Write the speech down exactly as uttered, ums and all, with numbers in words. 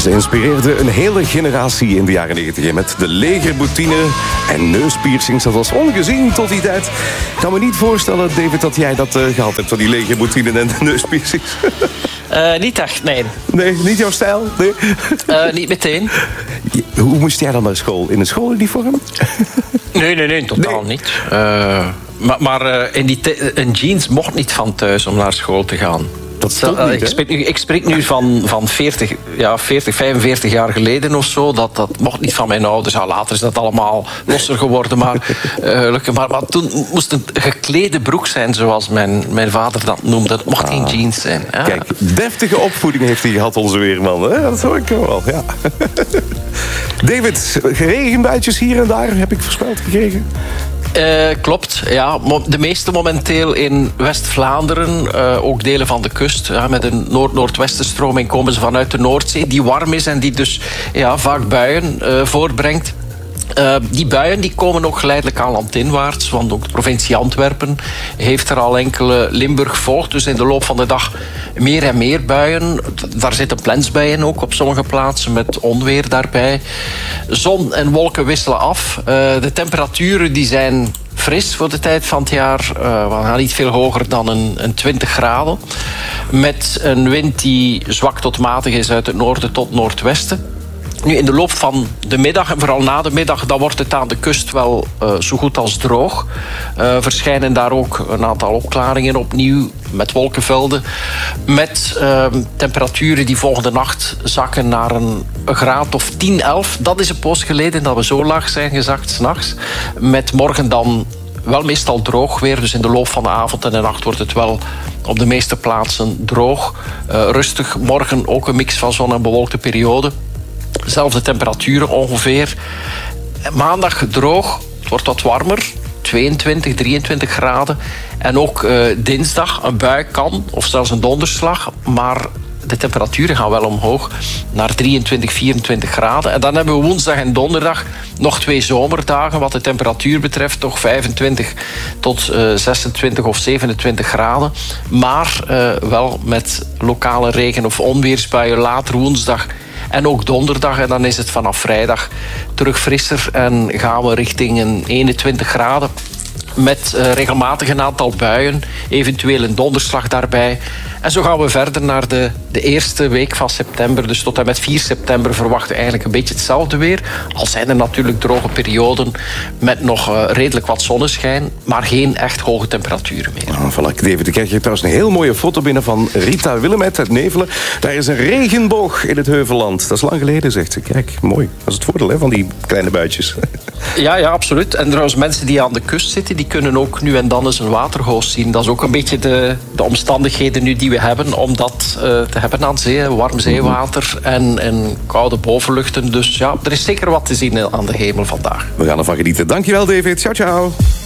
Ze inspireerde een hele generatie in de jaren negentig met de legerboutine en neuspiercings. Dat was ongezien tot die tijd. Ik kan me niet voorstellen, David, dat jij dat uh, gehad hebt van die legerboutine en neuspiercings. Uh, niet echt, nee. Nee, niet jouw stijl? Nee. Uh, niet meteen. Hoe moest jij dan naar school? In een schooluniform? Nee, nee, nee, totaal nee. niet. Uh, maar maar uh, in, die te- in jeans mocht niet van thuis om naar school te gaan. Dat stond niet, ik, spreek nu, ik spreek nu van, van veertig, ja, veertig, vijfenveertig jaar geleden of zo. Dat, dat mocht niet van mijn ouders. Ja, later is dat allemaal losser geworden. Maar, uh, maar, maar toen moest het een geklede broek zijn, zoals mijn, mijn vader dat noemde. Het mocht ah. geen jeans zijn. Ja. Kijk, deftige opvoeding heeft hij gehad, onze weerman. Hè? Dat hoor ik wel, ja. David, regenbuitjes hier en daar heb ik voorspeld gekregen. Uh, klopt, ja. De meeste momenteel in West-Vlaanderen, uh, ook delen van de kust. Ja, met een noord-noordwestenstroming komen ze vanuit de Noordzee, die warm is en die dus ja, vaak buien uh, voortbrengt. Uh, die buien die komen ook geleidelijk aan landinwaarts, want ook de provincie Antwerpen heeft er al enkele. Limburg volgt, dus in de loop van de dag meer en meer buien. Daar zitten plensbuien ook op sommige plaatsen met onweer daarbij. Zon en wolken wisselen af. Uh, de temperaturen die zijn fris voor de tijd van het jaar. Uh, we gaan niet veel hoger dan een, een twintig graden. Met een wind die zwak tot matig is uit het noorden tot noordwesten. Nu, in de loop van de middag, en vooral na de middag, dan wordt het aan de kust wel uh, zo goed als droog. Uh, verschijnen daar ook een aantal opklaringen opnieuw met wolkenvelden. Met uh, temperaturen die volgende nacht zakken naar een, een graad of tien, elf. Dat is een poos geleden dat we zo laag zijn gezakt 's nachts. Met morgen dan wel meestal droog weer. Dus in de loop van de avond en de nacht wordt het wel op de meeste plaatsen droog. Uh, rustig, morgen ook een mix van zon- en bewolkte perioden. Zelfde temperaturen ongeveer. Maandag droog, het wordt wat warmer. tweeëntwintig, drieëntwintig graden. En ook uh, dinsdag een bui kan, of zelfs een donderslag. Maar de temperaturen gaan wel omhoog naar drieëntwintig, vierentwintig graden. En dan hebben we woensdag en donderdag nog twee zomerdagen. Wat de temperatuur betreft toch vijfentwintig tot uh, zesentwintig of zevenentwintig graden. Maar uh, wel met lokale regen- of onweersbuien later woensdag. En ook donderdag, en dan is het vanaf vrijdag terug frisser. En gaan we richting een eenentwintig graden. Met uh, regelmatig een aantal buien. Eventueel een donderslag daarbij. En zo gaan we verder naar de, de eerste week van september. Dus tot en met vier september verwachten we eigenlijk een beetje hetzelfde weer. Al zijn er natuurlijk droge perioden met nog uh, redelijk wat zonneschijn. Maar geen echt hoge temperaturen meer. Oh, voilà, David, ik krijg hier trouwens een heel mooie foto binnen van Rita Willemet uit Nevelen. Daar is een regenboog in het Heuvelland. Dat is lang geleden, zegt ze. Kijk, mooi. Dat is het voordeel hè, van die kleine buitjes. Ja, ja, absoluut. En trouwens, mensen die aan de kust zitten, die kunnen ook nu en dan eens een waterhoos zien. Dat is ook een beetje de, de omstandigheden nu die we hebben om dat uh, te hebben aan zee. Warm zeewater en, en koude bovenluchten. Dus ja, er is zeker wat te zien aan de hemel vandaag. We gaan ervan genieten. Dankjewel, David. Ciao, ciao.